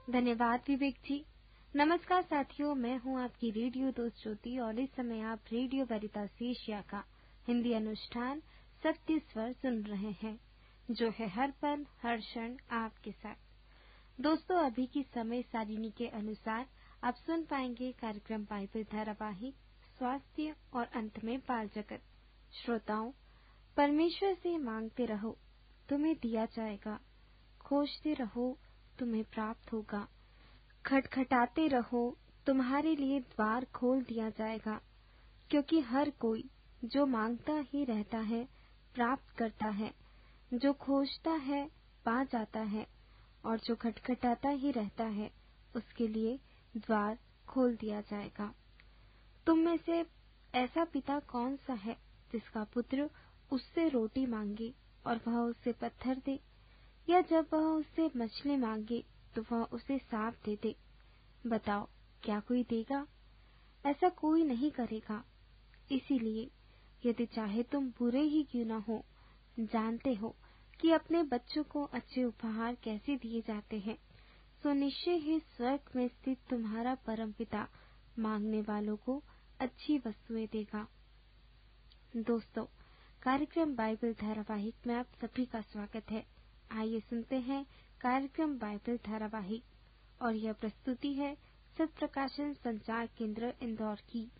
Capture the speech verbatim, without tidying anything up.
धन्यवाद विवेक जी। नमस्कार साथियों, मैं हूं आपकी रेडियो दोस्त ज्योति और इस समय आप रेडियो वेरितास एशिया का हिंदी अनुष्ठान सत्य स्वर सुन रहे हैं, जो है हर पल हर क्षण आपके साथ। दोस्तों, अभी की समय सारिणी के अनुसार आप सुन पाएंगे कार्यक्रम बाइबल धारावाहिक स्वास्थ्य और अंत में बाल जगत। श्रोताओं, परमेश्वर से मांगते रहो, तुम्हें दिया जाएगा। खोजते रहो, तुम्हें प्राप्त होगा। खटखटाते रहो, तुम्हारे लिए द्वार खोल दिया जाएगा। क्योंकि हर कोई जो मांगता ही रहता है प्राप्त करता है, जो खोजता है पा जाता है, और जो खटखटाता ही रहता है उसके लिए द्वार खोल दिया जाएगा। तुम में से ऐसा पिता कौन सा है जिसका पुत्र उससे रोटी मांगे और वह उसे पत्थर दे, या जब वह उससे मछली मांगे तो वह उसे सांप दे दे? बताओ, क्या कोई देगा? ऐसा कोई नहीं करेगा। इसीलिए यदि चाहे तुम बुरे ही क्यों न हो, जानते हो कि अपने बच्चों को अच्छे उपहार कैसे दिए जाते हैं, सो निश्चय ही स्वर्ग में स्थित तुम्हारा परमपिता मांगने वालों को अच्छी वस्तुएं देगा। दोस्तों, कार्यक्रम बाइबल धारावाहिक में आप सभी का स्वागत है। आइए सुनते हैं कार्यक्रम बाइबल धारावाहिक, और यह प्रस्तुति है सत्य प्रकाशन संचार केंद्र इंदौर की।